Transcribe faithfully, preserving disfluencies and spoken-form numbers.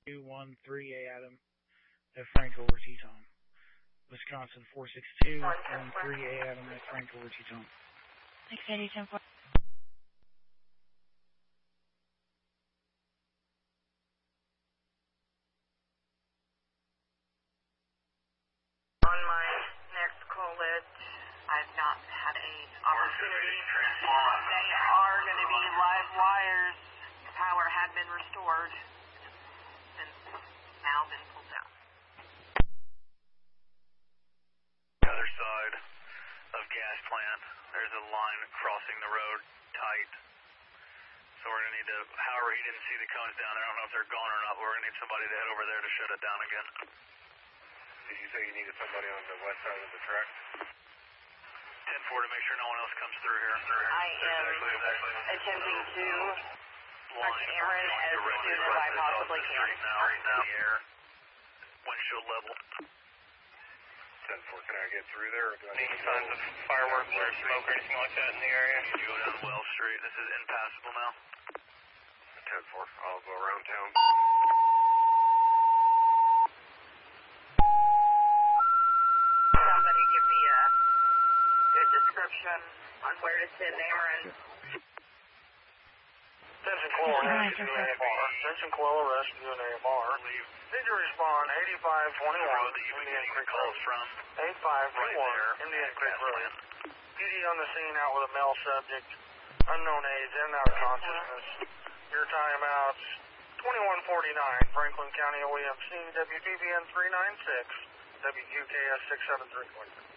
two one three A Adam at Frank over Teton. Wisconsin four six two one three A Adam at Frank over Teton. six eighty, ten four. On my next call list, I've not had a opportunity. They are going to be live wires. Power had been restored and now been pulled out. The other side of gas plant, there's a line crossing the road tight. So we're going to need to, however, he didn't see the cones down there. I don't know if they're gone or not, but we're going to need somebody to head over there to shut it down again. Did you say you needed somebody on the west side of the track? ten four to make sure no one else comes through here. I am attempting to touch Aaron as soon as I possibly can. Now, now, the air, windshield level. ten four, can I get through there? Or do I Any signs of fireworks or smoke or anything like that in the area? You go down Wells Street. This is impassable now. ten four, I'll go around town. Somebody give me a good description on where to send Aaron. Attention Coelho, rescue an A M R. Attention Coelho, rescue an A M R. Need to respond eighty-five twenty-one, Indian Creek Road. From eighty-five twenty-one, Indian Creek Road. P D on the scene out with a male subject, unknown age, and out of consciousness. Your timeouts, twenty-one forty-nine, Franklin County O E M C, W P B N three nine six, W Q K S six seven three.